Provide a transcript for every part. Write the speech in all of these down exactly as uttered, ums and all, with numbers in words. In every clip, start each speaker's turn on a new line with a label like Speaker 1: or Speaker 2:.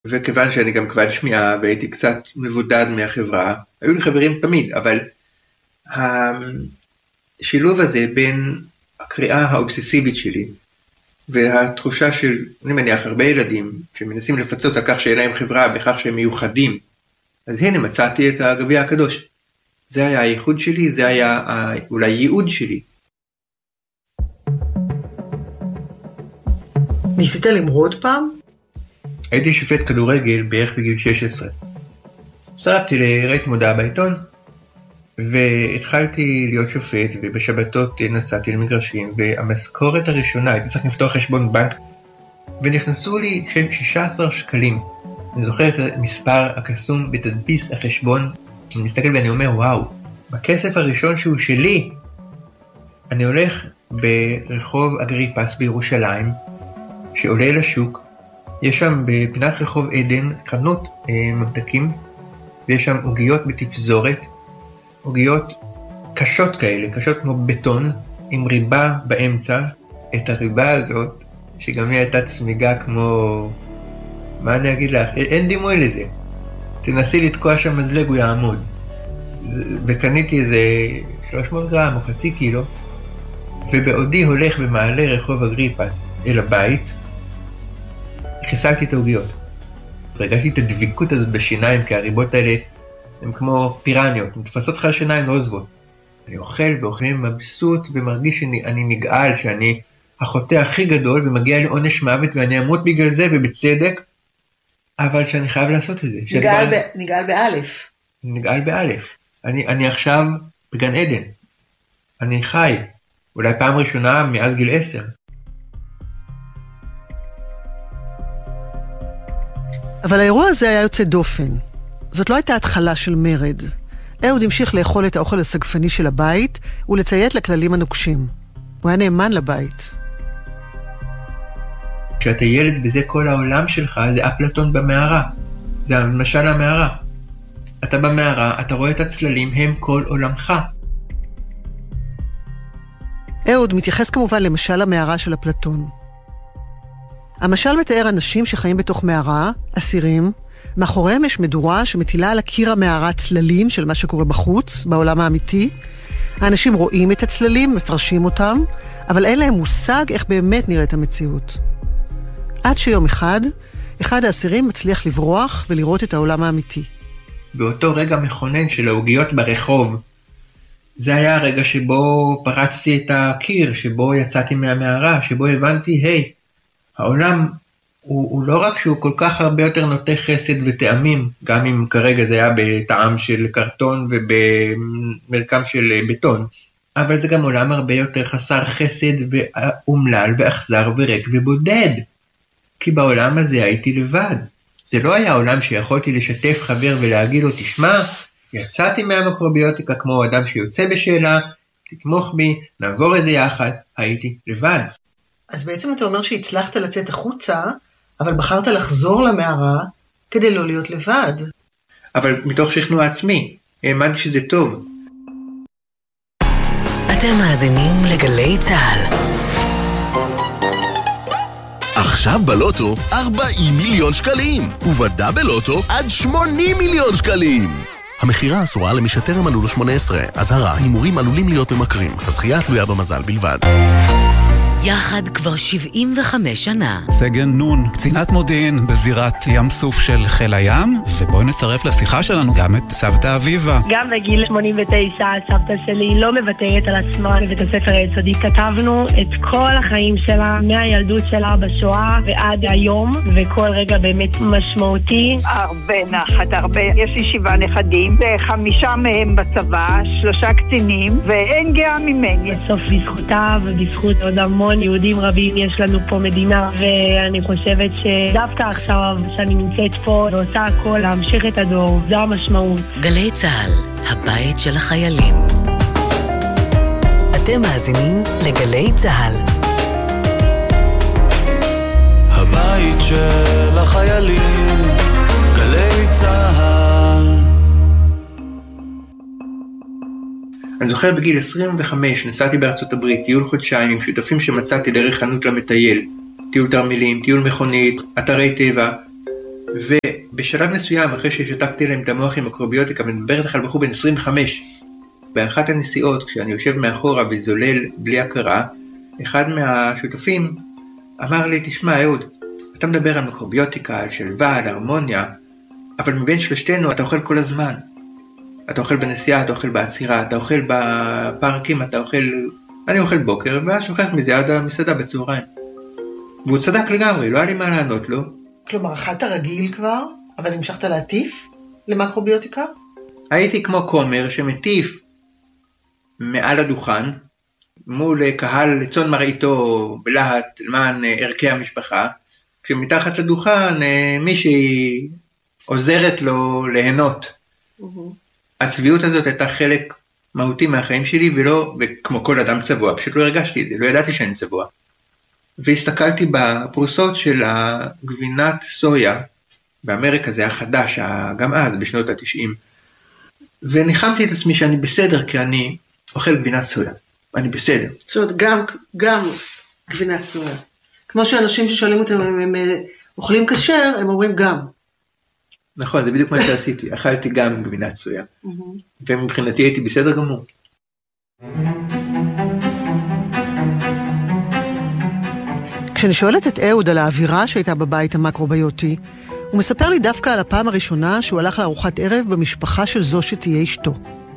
Speaker 1: וכיוון שאני גם כבד שמיעה והייתי קצת מבודד מהחברה, היו לי חברים תמיד, אבל השילוב הזה בין הקריאה האובססיבית שלי, והתחושה של, אני מניח, הרבה ילדים שמנסים לפצות על כך שאין להם חברה, בכך שהם מיוחדים, אז הנה מצאתי את הגביע הקדוש. זה היה הייחוד שלי, זה היה אולי ייעוד שלי.
Speaker 2: ניסית למרוד פעם?
Speaker 1: הייתי שופט כדורגל בערך בגיל שש עשרה. צרפתי לראיתי מודעה בעיתון, והתחלתי להיות שופט, ובשבתות נסעתי למגרשים, והמשכורת הראשונה, הייתי צריך לפתוח חשבון בנק, ונכנסו לי שישה עשר שקלים. אני זוכר את המספר הקסום בתדפיס החשבון, אני מסתכל ואני אומר, וואו, בכסף הראשון שהוא שלי, אני הולך ברחוב אגריפס בירושלים, שעולה לשוק, יש שם בפינת רחוב עדן חנות אה, ממתקים, ויש שם עוגיות בתפזורת, עוגיות קשות כאלה, קשות כמו בטון, עם ריבה באמצע. את הריבה הזאת, שגם היא הייתה צמיגה כמו, מה אני אגיד לך, אין דימוי לזה. תנסי לתקוע שם מזלג, הוא יעמוד. וקניתי איזה שלוש מאות גרם או חצי קילו, ובעודי הולך במעלה רחוב אגריפס אל הבית, חיסלתי את העוגיות. הרגשתי את הדביקות הזאת בשיניים, כי הריבות האלה הן כמו פירניות, מתפסות לך השיניים לא עוזבות. אני אוכל ואוכל מבסוט ומרגיש שאני נגעל, שאני החוטא הכי גדול ומגיע לי עונש מוות ואני אמות בגלל זה ובצדק, אבל שאני חייב לעשות את זה.
Speaker 2: נגעל, ב... נגעל באלף.
Speaker 1: נגעל באלף. אני, אני עכשיו בגן עדן. אני חי. אולי פעם ראשונה מאז גיל עשר.
Speaker 2: אבל האירוע הזה היה יוצא דופן. זאת לא הייתה התחלה של מרד. אהוד המשיך לאכול את האוכל הסגפני של הבית ולציית לכללים הנוקשים. הוא היה נאמן לבית.
Speaker 1: כשאתה ילד בזה כל העולם שלך, זה אפלטון במערה. זה למשל המערה. אתה במערה, אתה רואה את הצללים, הם כל עולמך.
Speaker 2: אהוד מתייחס כמובן למשל המערה של אפלטון. המשל מתאר אנשים שחיים בתוך מערה, אסירים, מאחוריהם יש מדורה שמטילה על הקיר המערה צללים של מה שקורה בחוץ, בעולם האמיתי. האנשים רואים את הצללים, מפרשים אותם, אבל אין להם מושג איך באמת נראית המציאות. עד שיום אחד, אחד האסירים מצליח לברוח ולראות את העולם האמיתי.
Speaker 1: באותו רגע מכונן של העוגיות ברחוב, זה היה הרגע שבו פרצתי את הקיר, שבו יצאתי מהמערה, שבו הבנתי, היי, העולם הוא, הוא לא רק שהוא כל כך הרבה יותר נוטה חסד וטעמים, גם אם כרגע זה היה בטעם של קרטון ובמרקם של בטון, אבל זה גם עולם הרבה יותר חסר חסד ואומלל ואכזר וריק ובודד. כי בעולם הזה הייתי לבד. זה לא היה עולם שיכולתי לשתף חבר ולהגיד לו, תשמע, יצאתי מהמיקרוביוטיקה כמו אדם שיוצא בשאלה, תתמוך בי, נעבור את זה יחד, הייתי לבד.
Speaker 2: אז בעצם אתה אומר שהצלחת לצאת החוצה, אבל בחרת לחזור למערה כדי לא להיות לבד.
Speaker 1: אבל מתוך שכנוע עצמי, האמנתי שזה טוב.
Speaker 3: אתם מאזינים לגלי צהל.
Speaker 4: עכשיו בלוטו ארבעים מיליון שקלים, ובדאבל לוטו עד שמונים מיליון שקלים. המחירה אסורה למי שטרם מלאו לו שמונה עשרה, אזהרה, הימורים עלולים להיות ממכרים, הזכייה תלויה במזל בלבד.
Speaker 3: יחד כבר שבעים וחמש שנה.
Speaker 5: סגן נון, קצינת מודיעין בזירת ים סוף של חיל הים, ובואי נצרף לשיחה שלנו גם את סבתא אביבה.
Speaker 6: גם בגיל שמונים ותשע, סבתא שלי לא מוותרת על עצמה בבית הספר היסודי. כתבנו את כל החיים שלה, מהילדות שלה בשואה ועד היום, וכל רגע באמת משמעותי.
Speaker 7: הרבה נחת, הרבה. יש לי שבעה נכדים, וחמישה מהם בצבא, שלושה קצינים, ואין גאה ממני.
Speaker 6: בסוף בזכותה ובזכות עוד המון יהודים רבים יש לנו פה מדינה, ואני חושבת שדווקא עכשיו שאני נמצאת פה ועושה הכל להמשיך את הדור, זו המשמעות.
Speaker 3: גלי צהל, הבית של החיילים. אתם מאזינים לגלי צהל.
Speaker 8: הבית של החיילים, גלי צהל.
Speaker 1: אני זוכר בגיל עשרים וחמש נסעתי בארצות הברית, טיול חודשיים עם שותפים שמצאתי דרך חנות למטייל, טיול תרמילים, טיול מכונית, אתרי טבע, ובשלב מסוים, אחרי ששטפתי להם את המוח עם מקרוביוטיקה, ומדברת לך על בחור בן עשרים וחמש, באחת הנסיעות, כשאני יושב מאחורה וזולל בלי הכרה, אחד מהשותפים אמר לי, תשמע אהוד, אתה מדבר על מקרוביוטיקה, על שלווה, על הרמוניה, אבל מבין שלושתנו אתה אוכל כל הזמן. אתה אוכל בנסיעה, אתה אוכל בעצירה, אתה אוכל בפארקים, אתה אוכל... אני אוכל בוקר, ואז שוכח מזה עד המסעדה בצהריים. והוא צדק לגמרי, לא היה לי מה לענות לו.
Speaker 2: כלומר, אכלת רגיל כבר, אבל המשכת להטיף למקרוביוטיקה?
Speaker 1: הייתי כמו כומר שמטיף מעל הדוכן, מול קהל צאן מרעיתו בלהט למען ערכי המשפחה, כשמתחת לדוכן מישהי עוזרת לו ליהנות. הצביעות הזאת הייתה חלק מהותי מהחיים שלי, ולא כמו כל אדם צבוע, פשוט לא הרגשתי את זה, לא ידעתי שאני צבוע. והסתכלתי בפרוסות של הגבינת סויה, באמריקה זה היה חדש, גם אז, בשנות ה-תשעים, וניחמתי את עצמי שאני בסדר, כי אני אוכל גבינת סויה, אני בסדר.
Speaker 2: זאת אומרת, גם, גם גבינת סויה. כמו שאנשים ששואלים אותם אם הם אוכלים כשר, הם אומרים גם.
Speaker 1: נכון, זה בדיוק מה שעשיתי, אכלתי גם גבינת סויה, ומבחינתי הייתי בסדר גמור.
Speaker 2: כשאני שואלת את אהוד על האווירה שהייתה בבית המקרוביוטי, הוא מספר לי דווקא על הפעם הראשונה שהוא הלך לארוחת ערב במשפחה של זו שתהיה אשתו.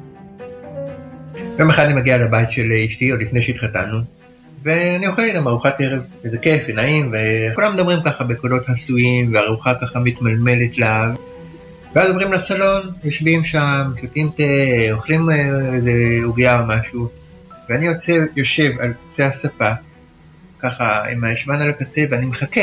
Speaker 1: יום אחד אני מגיע לבית של אשתי, עוד לפני שהתחתנו, ואני אוכל איתם ארוחת ערב, וזה כיף ונעים, וכולם מדברים ככה בקולות הסויים, והארוחה ככה מתמלמלת לה, ואז עוברים לסלון, יושבים שם, שותים תה, אוכלים איזה עוגיה או משהו, ואני יוצא, יושב על קצה הספה, ככה עם הישבן על הקצה, ואני מחכה.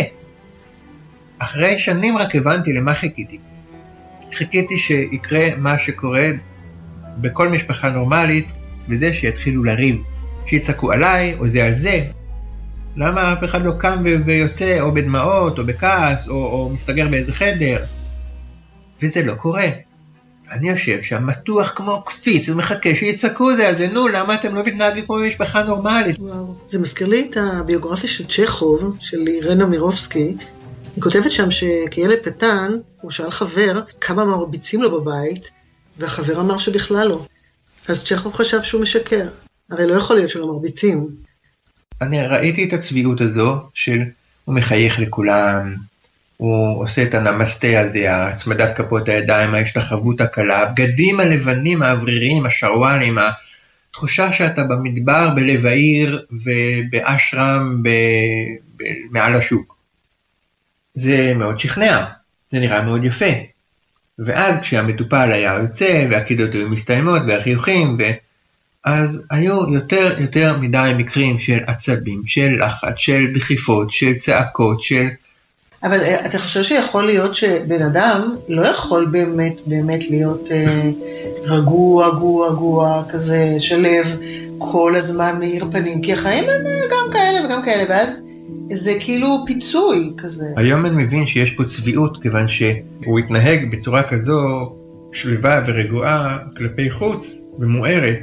Speaker 1: אחרי שנים רק הבנתי למה חיכיתי. חיכיתי שיקרה מה שקורה בכל משפחה נורמלית, וזה שיתחילו לריב, שיצעקו עליי או זה על זה. למה אף אחד לא קם ויוצא או בדמעות או בכעס או, או מסתגר באיזה חדר? וזה לא קורה. אני יושב שם מתוח כמו קפיץ ומחכה שיצעקו זה על זה. נו, למה אתם לא מתנהגים כמו במשפחה נורמלית?
Speaker 2: וואו. זה מזכיר לי את הביוגרפיה של צ'כוב, של אירנה מירובסקי. היא כותבת שם שכילד קטן, הוא שאל חבר כמה מרביצים לו בבית, והחבר אמר שבכלל לא. אז צ'כוב חשב שהוא משקר. הרי לא יכול להיות שלא מרביצים.
Speaker 1: אני ראיתי את הצביעות הזו של הוא מחייך לכולם, הוא עושה את הנמסטה הזה, הצמדת כפות הידיים, ההשתחוות הקלה, הבגדים הלבנים, האווריריים, השרוואלים, התחושה שאתה במדבר בלב העיר ובאשרם ב... ב... מעל השוק. זה מאוד שכנע, זה נראה מאוד יפה. ואז כשהמטופל היה יוצא והקידות היו מסתיימות והחיוכים, ו... אז היו יותר יותר מדי מקרים של עצבים, של לחץ, של דחיפות, של צעקות, של...
Speaker 2: אבל אתה חושב שיכול להיות שבן אדם לא יכול באמת באמת להיות אה, רגוע, רגוע, רגוע, כזה שלב, כל הזמן מאיר פנים, כי החיים הם גם כאלה וגם כאלה, ואז זה כאילו פיצוי כזה.
Speaker 1: היום אני מבין שיש פה צביעות, כיוון שהוא התנהג בצורה כזו שלווה ורגועה כלפי חוץ ומוארת,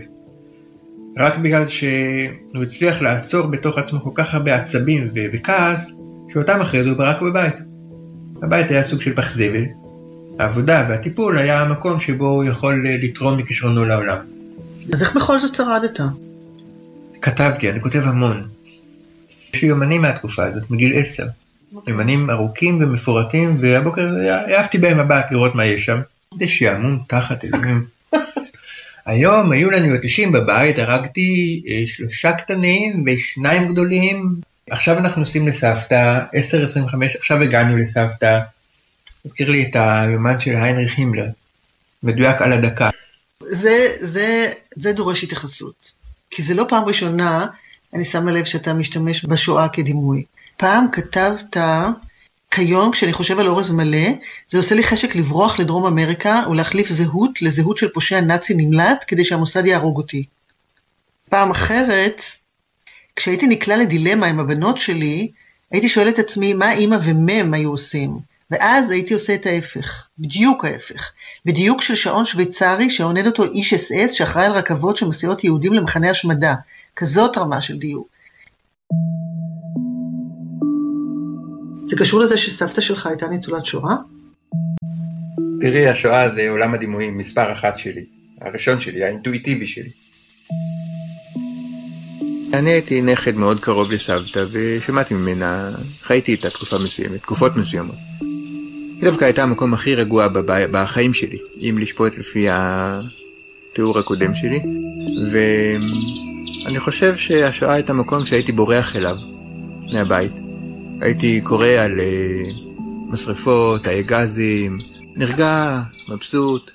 Speaker 1: רק בגלל שהוא הצליח לעצור בתוך עצמו כל כך הרבה עצבים וכעס, שאותם אחרי זה הוא ברק בבית. הבית היה סוג של פח זבל. העבודה והטיפול היה המקום שבו הוא יכול לתרום מכישרונו לעולם.
Speaker 2: אז איך בכל זאת שרדת?
Speaker 1: כתבתי, אני כותב המון. יש לי יומנים מהתקופה הזאת, מגיל עשר. יומנים ארוכים ומפורטים, והבוקר העפתי בהם הבית לראות מה יש שם. זה שעמום תחת אלוהים. היום היו לנו יתושים בבית, הרגתי שלושה קטנים ושניים גדולים. עכשיו אנחנו נוסעים לסבתא, עשר עשרים וחמש, עכשיו הגענו לסבתא. הזכיר לי את היומן של היינריך הימלר, מדויק על הדקה.
Speaker 2: זה, זה, זה דורש התייחסות. כי זה לא פעם ראשונה, אני שמה לב שאתה משתמש בשואה כדימוי. פעם כתבת, כיום כשאני חושב על אורז מלא, זה עושה לי חשק לברוח לדרום אמריקה, ולהחליף זהות לזהות של פושע נאצי נמלט, כדי שהמוסד יהרוג אותי. פעם אחרת, כשהייתי נקלע לדילמה עם הבנות שלי, הייתי שואלת את עצמי מה אמא ומם היו עושים. ואז הייתי עושה את ההפך, בדיוק ההפך. בדיוק של שעון שוויצרי שעונד אותו איש אס אס שאחראי על רכבות שמסיעות יהודים למחנה השמדה. כזאת רמה של דיוק. זה קשור לזה שסבתא שלך הייתה ניצולת שואה?
Speaker 1: תראי, השואה זה עולם הדימויים, מספר אחת שלי, הראשון שלי, האינטואיטיבי שלי. אני הייתי נכד מאוד קרוב לסבתא, ושמעתי ממנה, חייתי איתה תקופה מסוימת, תקופות מסוימות. היא דווקא הייתה המקום הכי רגוע בחיים שלי, אם לשפוט לפי התיאור הקודם שלי, ואני חושב שהשואה הייתה מקום שהייתי בורח אליו, מהבית. הייתי קורא על משרפות, האגזים, נרגע, מבסוט.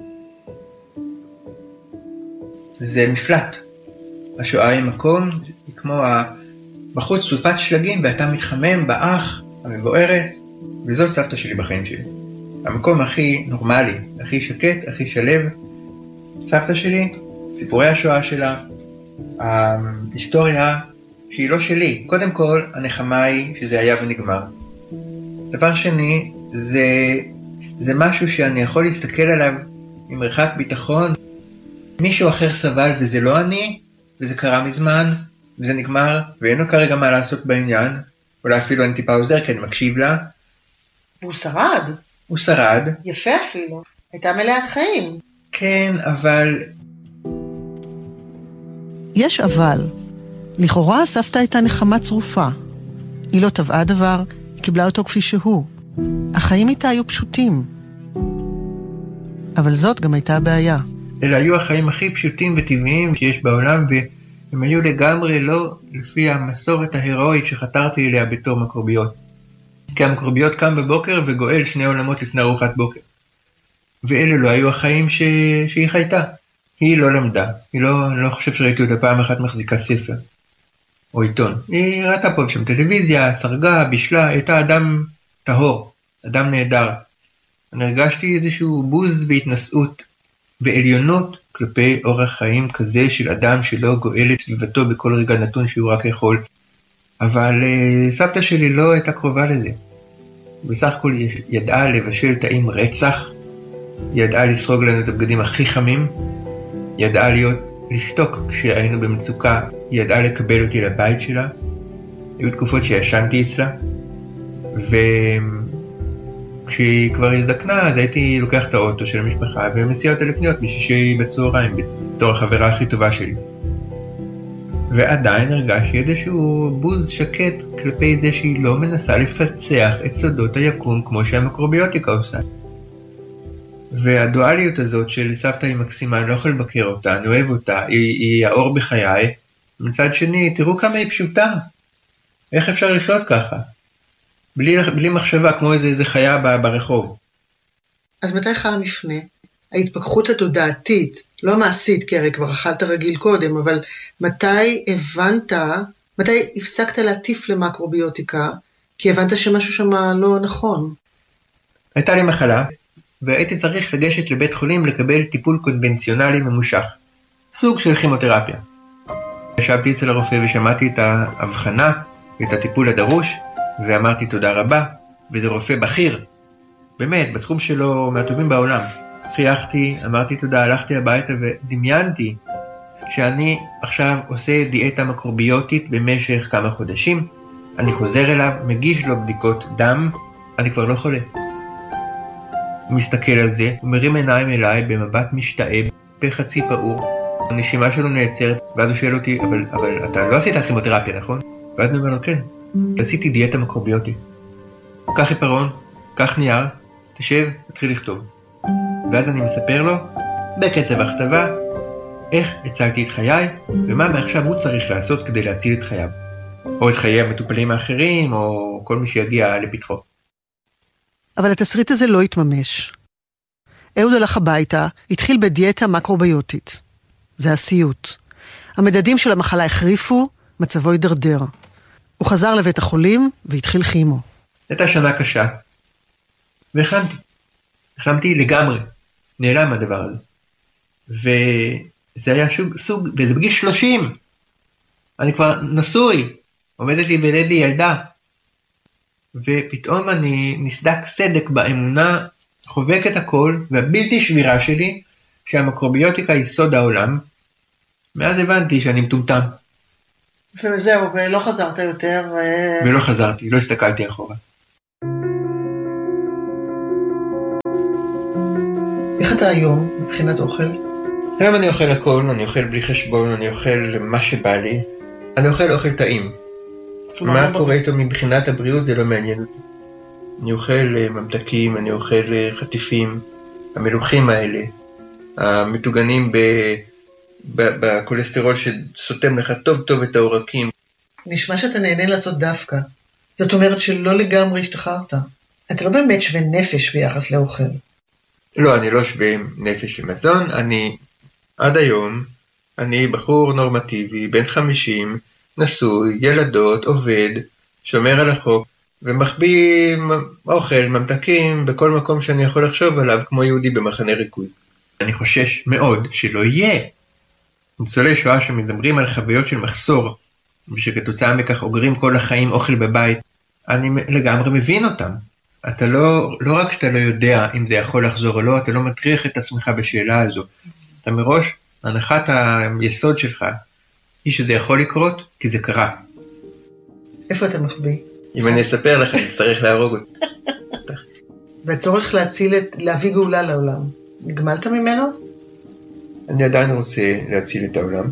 Speaker 1: זה מפלט. השואה היא מקום, היא כמו בחוץ סופת שלגים, ואתה מתחמם באח המבוארת, וזאת סבתא שלי בחיים שלי. המקום הכי נורמלי, הכי שקט, הכי שלב. סבתא שלי, סיפורי השואה שלה, ההיסטוריה שהיא לא שלי. קודם כל, הנחמה היא שזה היה ונגמר. דבר שני, זה, זה משהו שאני יכול להסתכל עליו עם מרחק ביטחון. מישהו אחר סבל וזה לא אני, וזה קרה מזמן, וזה נגמר, ואין לו כרגע מה לעשות בעניין. אולי אפילו אני טיפה עוזר, כי אני מקשיב לה.
Speaker 2: והוא שרד.
Speaker 1: הוא שרד.
Speaker 2: יפה אפילו. הייתה מלאת חיים.
Speaker 1: כן, אבל...
Speaker 2: יש אבל. לכאורה הסבתא הייתה נחמה צרופה. היא לא טבעה דבר, היא קיבלה אותו כפי שהוא. החיים איתה היו פשוטים. אבל זאת גם הייתה הבעיה.
Speaker 1: אלה היו החיים הכי פשוטים וטבעיים שיש בעולם, והם היו לגמרי לא לפי המסורת ההירואית שחתרתי אליה בתור מקרוביות. כי המקרוביות קם בבוקר וגואל שני עולמות לפני ארוחת בוקר. ואלה לא היו החיים ש... שהיא חייתה. היא לא למדה. היא לא, אני לא חושב שראיתי אותה פעם אחת מחזיקה ספר. או עיתון. היא ראתה פה שם טלוויזיה, סרגה, בישלה, הייתה אדם טהור. אדם נהדר. אני הרגשתי איזשהו בוז והתנשאות ועליונות כלפי אורח חיים כזה של אדם שלא גואל את סביבתו בכל רגע נתון שהוא רק יכול. אבל uh, סבתא שלי לא הייתה קרובה לזה. בסך הכל היא ידעה לבשל טעים רצח, היא ידעה לסרוג לנו את הבגדים הכי חמים, היא ידעה להיות, לשתוק כשהיינו במצוקה, היא ידעה לקבל אותי לבית שלה. היו תקופות שישנתי אצלה, וכשהיא כבר הזדקנה אז הייתי לוקח את האוטו של המשפחה ומסיע אותה לקניות בשישי בצהריים בתור החברה הכי טובה שלי. ועדיין הרגשתי איזשהו בוז שקט כלפי זה שהיא לא מנסה לפצח את סודות היקום כמו שהמקרוביוטיקה עושה. והדואליות הזאת של סבתא היא מקסימה, אני לא יכול לבקר אותה, אני אוהב אותה, היא, היא האור בחיי. מצד שני, תראו כמה היא פשוטה. איך אפשר לשלוט ככה? בלי, בלי מחשבה, כמו איזה, איזה חיה ברחוב.
Speaker 2: אז מתי חל המפנה? ההתפכחות התודעתית, לא מעשית, כי הרי כבר אכלת רגיל קודם, אבל מתי הבנת, מתי הפסקת להטיף למקרוביוטיקה, כי הבנת שמשהו שם לא נכון?
Speaker 1: הייתה לי מחלה, והייתי צריך לגשת לבית חולים לקבל טיפול קונבנציונלי ממושך, סוג של כימותרפיה. ישבתי אצל הרופא ושמעתי את ההבחנה ואת הטיפול הדרוש, ואמרתי תודה רבה, וזה רופא בכיר, באמת, בתחום שלו מהטובים בעולם. חייכתי, אמרתי תודה, הלכתי הביתה ודמיינתי שאני עכשיו עושה דיאטה מקרוביוטית במשך כמה חודשים, אני חוזר אליו, מגיש לו בדיקות דם, אני כבר לא חולה. הוא מסתכל על זה, הוא מרים עיניים אליי במבט משתאה, בחצי פעור, הנשימה שלו נעצרת, ואז הוא שואל אותי, אבל, אבל אתה לא עשית כימותרפיה, נכון? ואז אני אומר לו, כן, עשיתי דיאטה מקרוביוטית. קח עיפרון, קח נייר, תשב, תתחיל לכתוב. ואז אני מספר לו, בקצב הכתבה, איך הצלתי את חיי, ומה מעכשיו הוא צריך לעשות כדי להציל את חייו. או את חיי המטופלים האחרים, או כל מי שיגיע לפתחו.
Speaker 2: אבל התסריט הזה לא התממש. אהוד הלך הביתה, התחיל בדיאטה מקרוביוטית. זה הסיוט. המדדים של המחלה החריפו, מצבו הידרדר. הוא חזר לבית החולים והתחיל כימו.
Speaker 1: הייתה שנה קשה. והחלמתי. החלמתי לגמרי. נעלם הדבר הזה. וזה היה סוג, סוג, וזה בגיל שלושים. אני כבר נשוי. עומדת לי בלד לי ילדה. ופתאום אני נסדק סדק באמונה, חובק את הכל, והבלתי שבירה שלי, שהמקרוביוטיקה היא סוד העולם. מאז הבנתי שאני מטומטם.
Speaker 2: וזהו, ולא חזרת יותר. ו...
Speaker 1: ולא חזרתי, לא הסתכלתי אחורה.
Speaker 2: איך אתה היום מבחינת אוכל?
Speaker 1: היום אני אוכל הכל, אני אוכל בלי חשבון, אני אוכל מה שבא לי. אני אוכל אוכל טעים. מה קורה איתו מבחינת הבריאות זה לא מעניין אותי. אני אוכל ממתקים, אני אוכל חטיפים, המלוחים האלה, המטוגנים בקולסטרול שסותם לך טוב טוב את העורקים.
Speaker 2: נשמע שאתה נהנה לעשות דווקא. זאת אומרת שלא לגמרי השתחררת. אתה לא באמת שווה נפש ביחס לאוכל.
Speaker 1: לא, אני לא שווה נפש למזון. אני, עד היום, אני בחור נורמטיבי, בן חמישים, נשוי, ילדות, עובד, שומר על החוק, ומחביא אוכל, ממתקים, בכל מקום שאני יכול לחשוב עליו, כמו יהודי במחנה ריכוז. אני חושש מאוד שלא יהיה. ניצולי שואה שמדברים על חוויות של מחסור, ושכתוצאה מכך אוגרים כל החיים אוכל בבית, אני לגמרי מבין אותם. אתה לא, לא רק שאתה לא יודע אם זה יכול לחזור או לא, אתה לא מטריח את עצמך בשאלה הזו. אתה מראש, הנחת היסוד שלך, היא שזה יכול לקרות, כי זה קרה.
Speaker 2: איפה אתה מחביא?
Speaker 1: אם אני אספר לך, אני צריך להרוג אותי.
Speaker 2: והצורך להציל את, להביא גאולה לעולם. נגמלת ממנו?
Speaker 1: אני עדיין רוצה להציל את העולם.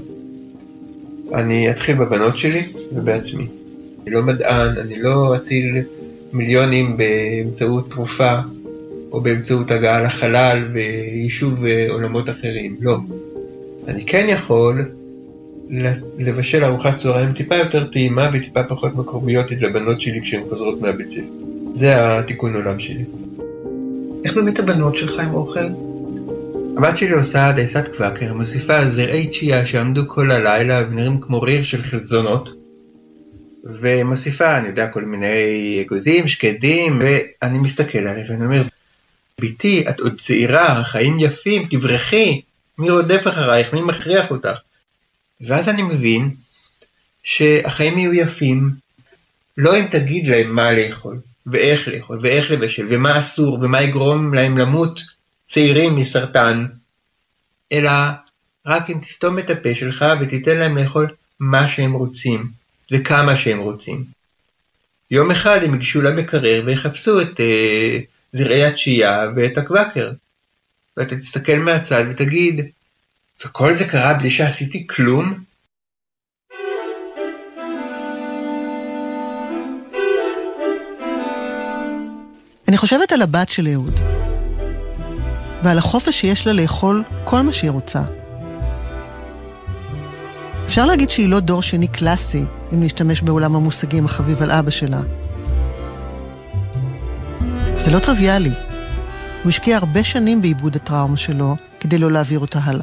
Speaker 1: אני אתחיל בבנות שלי ובעצמי. אני לא מדען, אני לא אציל מיליונים באמצעות תרופה, או באמצעות הגעה לחלל ויישוב עולמות אחרים. לא. אני כן יכול לבשל ארוחת צהריים טיפה יותר טעימה וטיפה פחות מקורביוטית לבנות שלי כשהן חוזרות מהבית ספר. זה התיקון עולם שלי.
Speaker 2: איך באמת הבנות שלך עם אוכל?
Speaker 1: הבת שלי עושה דייסת קוואקר, מוסיפה זרעי צ'יה שעמדו כל הלילה ונראים כמו ריר של חלזונות, ומוסיפה, אני יודע, כל מיני אגוזים, שקדים, ואני מסתכל עליה ואני אומר, ביתי, את עוד צעירה, החיים יפים, תברכי, מי רודף אחרייך, מי מכריח אותך? ואז אני מבין שהחיים יהיו יפים, לא אם תגיד להם מה לאכול, ואיך לאכול, ואיך לבשל, ומה אסור, ומה יגרום להם למות צעירים מסרטן, אלא רק אם תסתום את הפה שלך ותיתן להם לאכול מה שהם רוצים, וכמה שהם רוצים. יום אחד הם יגשו למקרר ויחפשו את אה, זרעי הצ'יה ואת הקוואקר, ואתה תסתכל מהצד ותגיד, וכל זה קרה בלי שעשיתי כלום?
Speaker 2: אני חושבת על הבת של אהוד, ועל החופש שיש לה לאכול כל מה שהיא רוצה. אפשר להגיד שהיא לא דור שני קלאסי, אם להשתמש בעולם המושגים החביב על אבא שלה. זה לא טריוויאלי. הוא השקיע הרבה שנים בעיבוד הטראומה שלו, כדי לא להעביר אותה הלאה.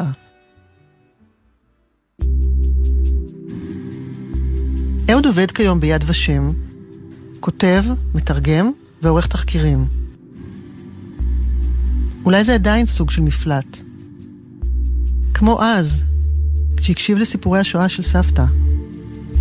Speaker 2: אהוד עובד כיום ביד ושם, כותב, מתרגם ועורך תחקירים. אולי זה עדיין סוג של מפלט. כמו אז, כשהקשיב לסיפורי השואה של סבתא.